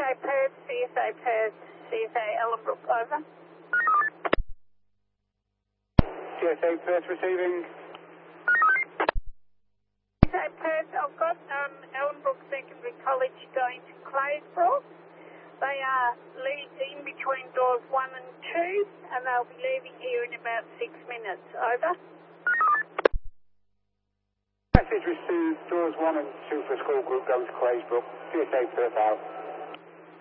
Perth, CSA Ellenbrook, over. CSA Perth receiving. CSA Perth, I've got Ellenbrook Secondary College going to Claysbrook. They are in between doors 1 and 2, and they'll be leaving here in about 6 minutes, over. Message received, doors 1 and 2 for school group goes to Claysbrook. CSA Perth out.